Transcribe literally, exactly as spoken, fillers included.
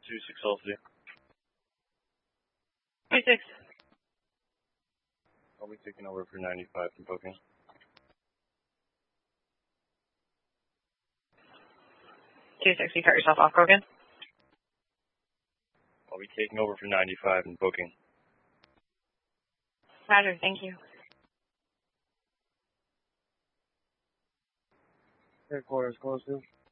two six oh three. two six. I'll be taking over for ninety-five and booking. two six, you cut yourself off, Broken. I'll be taking over for ninety-five and booking. Roger, thank you. Headquarters close to.